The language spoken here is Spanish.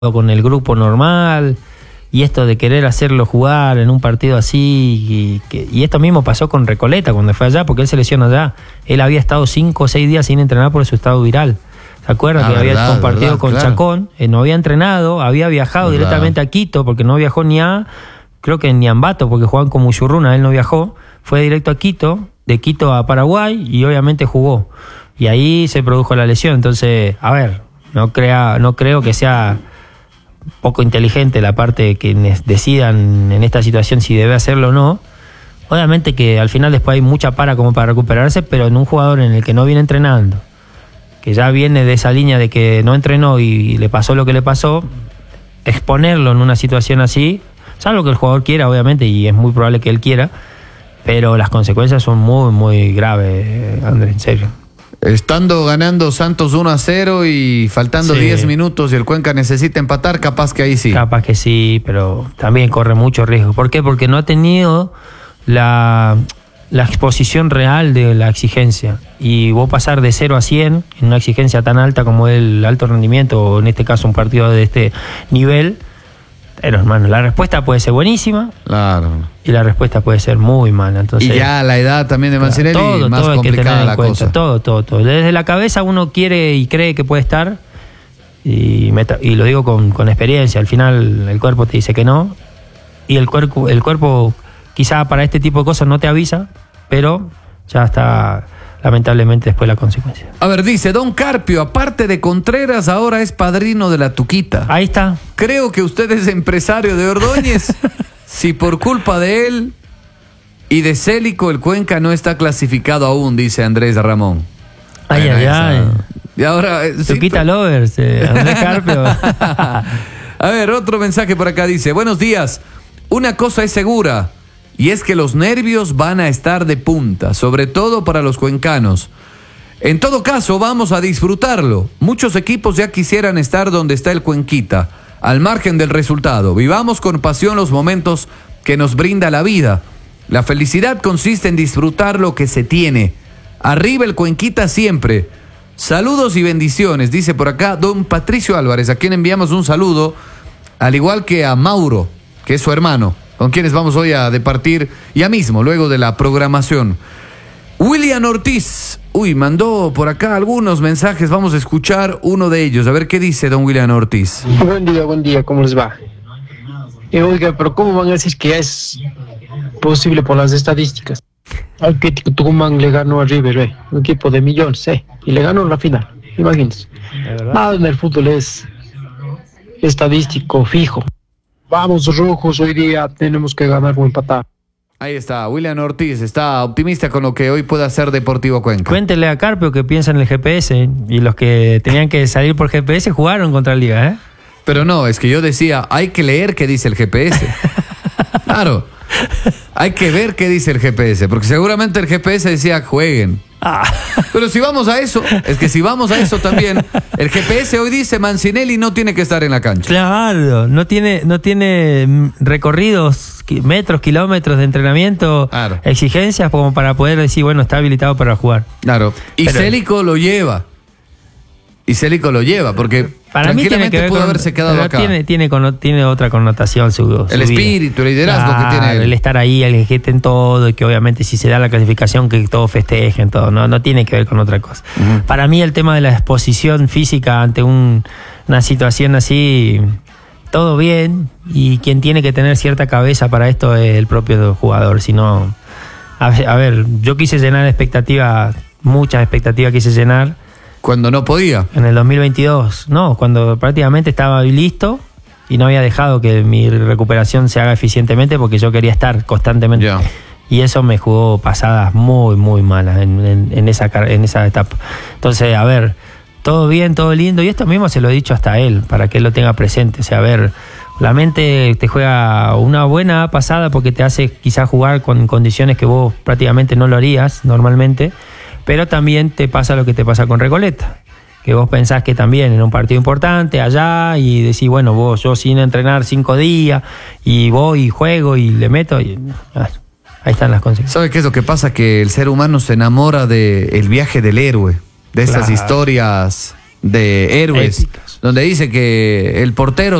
con el grupo normal, y esto de querer hacerlo jugar en un partido así, y esto mismo pasó con Recoleta cuando fue allá, porque él se lesionó allá. Él había estado 5 o 6 días sin entrenar por su estado viral. ¿Se acuerdan? Que había compartido con claro. Chacón, no había entrenado, había viajado directamente a Quito, porque no viajó creo que ni a Ambato, porque jugaban con Muchurruna, él no viajó, fue directo a Quito, de Quito a Paraguay, y obviamente jugó. Y ahí se produjo la lesión. Entonces, a ver, no creo que sea poco inteligente la parte de quienes decidan en esta situación si debe hacerlo o no. Obviamente que al final después hay mucha como para recuperarse, pero en un jugador en el que no viene entrenando, que ya viene de esa línea de que no entrenó y le pasó lo que le pasó, exponerlo en una situación así, salvo que el jugador quiera, obviamente, y es muy probable que él quiera, pero las consecuencias son muy, muy graves, Andrés, en serio. Estando ganando Santos 1-0 y faltando 10 minutos y el Cuenca necesita empatar, capaz que ahí sí. Capaz que sí, pero también corre mucho riesgo. ¿Por qué? Porque no ha tenido la exposición real de la exigencia. Y vos pasar de 0 a 100 en una exigencia tan alta como el alto rendimiento, o en este caso un partido de este nivel, pero hermano, la respuesta puede ser buenísima. Claro. Y la respuesta puede ser muy mala. Entonces, y ya la edad también de Mancinelli, más complicada la cosa. Todo. Desde la cabeza uno quiere y cree que puede estar, y lo digo con experiencia. Al final el cuerpo te dice que no, y el cuerpo quizá para este tipo de cosas no te avisa, pero ya está lamentablemente después la consecuencia. A ver, dice Don Carpio, aparte de Contreras, ahora es padrino de la Tuquita. Ahí está. Creo que usted es empresario de Ordóñez. Si por culpa de él y de Célico el Cuenca no está clasificado aún, dice Andrés Ramón. Ay. Y ahora... Tuquita Lovers, Andrés Carpio. A ver, otro mensaje por acá dice, buenos días, una cosa es segura, y es que los nervios van a estar de punta, sobre todo para los cuencanos. En todo caso, vamos a disfrutarlo. Muchos equipos ya quisieran estar donde está el Cuenquita, al margen del resultado. Vivamos con pasión los momentos que nos brinda la vida. La felicidad consiste en disfrutar lo que se tiene. Arriba el Cuenquita siempre. Saludos y bendiciones, dice por acá don Patricio Álvarez, a quien enviamos un saludo, al igual que a Mauro, que es su hermano, con quienes vamos hoy a departir ya mismo, luego de la programación. William Ortiz, mandó por acá algunos mensajes, vamos a escuchar uno de ellos, a ver qué dice don William Ortiz. Buen día, ¿cómo les va? Oiga, pero ¿cómo van a decir que es posible por las estadísticas? Al que Tucumán le ganó a River, un equipo de millones, y le ganó en la final, imagínense. Nada en el fútbol es estadístico, fijo. Vamos rojos, hoy día tenemos que ganar o empatar. Ahí está, William Ortiz está optimista con lo que hoy puede hacer Deportivo Cuenca. Cuéntele a Carpio que piensa en el GPS, y los que tenían que salir por GPS jugaron contra el Liga, Pero no, es que yo decía, hay que leer qué dice el GPS. Claro, hay que ver qué dice el GPS, porque seguramente el GPS decía jueguen. Pero si vamos a eso, también, el GPS hoy dice Mancinelli no tiene que estar en la cancha. Claro, no tiene recorridos, metros, kilómetros de entrenamiento, exigencias como para poder decir, bueno, está habilitado para jugar. Claro, y Célico lo lleva. Porque para mí tiene que ver pudo haberse quedado acá. Tiene otra connotación su espíritu, el liderazgo que tiene él. El estar ahí, el que en todo, y que obviamente si se da la clasificación que todos festejen, todo, no tiene que ver con otra cosa. Para mí el tema de la exposición física ante una situación así, todo bien, y quien tiene que tener cierta cabeza para esto es el propio jugador. Si no, a ver, yo quise llenar expectativas, muchas expectativas quise llenar. Cuando no podía. En el 2022, cuando prácticamente estaba listo y no había dejado que mi recuperación se haga eficientemente porque yo quería estar constantemente. Yeah. Y eso me jugó pasadas muy, muy malas en esa etapa. Entonces, a ver, todo bien, todo lindo, y esto mismo se lo he dicho hasta a él, para que él lo tenga presente. O sea, a ver, la mente te juega una buena pasada porque te hace quizás jugar con condiciones que vos prácticamente no lo harías normalmente. Pero también te pasa lo que te pasa con Recoleta, que vos pensás que también en un partido importante allá y decís, bueno, yo sin entrenar 5 días y voy y juego y le meto y ahí están las consecuencias. ¿Sabe qué es lo que pasa? Que el ser humano se enamora del viaje del héroe, de esas historias de héroes. Épicas. donde dice que el portero